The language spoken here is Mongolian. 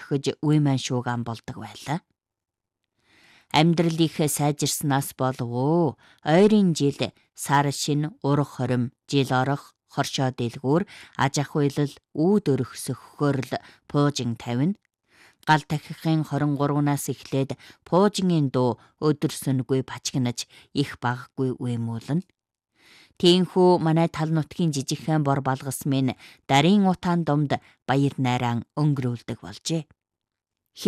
орхиж уйман шуугаан болдог байлаа. Амьдрал их сайжирснаас болов ойрын жил сар шин урах хорим жил орох хоршоо дэлгүүр аж ахуйлал үүд өргөсөхөөр л пуужин тавина. Гал тахихын 23-наас эхлээд пуужингийн дуу өдөрсөнгүй бачигнаж их баггүй уймуулна. Тийхүү манай тал нутгийн жижигхэн бор балгас минь дарийн утаан домд баяр найраан өнгөрүүлдэг болжээ.